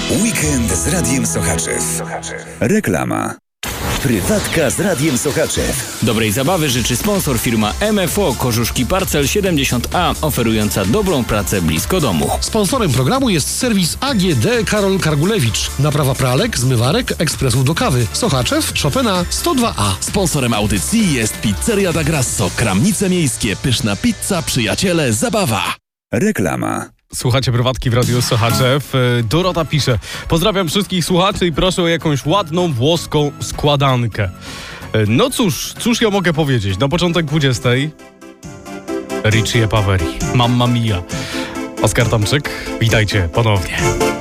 Weekend z Radiem Sochaczew. Reklama. Prywatka z Radiem Sochaczew. Dobrej zabawy życzy sponsor firma MFO Kożuszki Parcel 70A, oferująca dobrą pracę blisko domu. Sponsorem programu jest serwis AGD Karol Kargulewicz. Naprawa pralek, zmywarek, ekspresów do kawy. Sochaczew, Chopina 102A. Sponsorem audycji jest Pizzeria da Grasso. Kramnice miejskie, pyszna pizza, przyjaciele, zabawa. Reklama. Słuchacie Prywatki w Radiu Sochaczew. Dorota pisze: pozdrawiam wszystkich słuchaczy i proszę o jakąś ładną włoską składankę. No cóż ja mogę powiedzieć? Na początek 20. Richie Paveri, Mamma Mia. Oskar Tomczyk, witajcie ponownie.